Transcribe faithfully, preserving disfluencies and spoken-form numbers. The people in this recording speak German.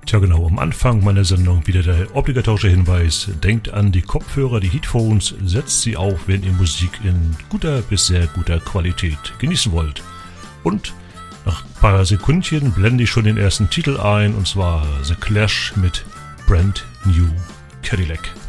Tja genau, am Anfang meiner Sendung wieder der obligatorische Hinweis. Denkt an die Kopfhörer, die Headphones, setzt sie auf, wenn ihr Musik in guter bis sehr guter Qualität genießen wollt. Und nach ein paar Sekündchen blende ich schon den ersten Titel ein, und zwar The Clash mit Brand New Cadillac.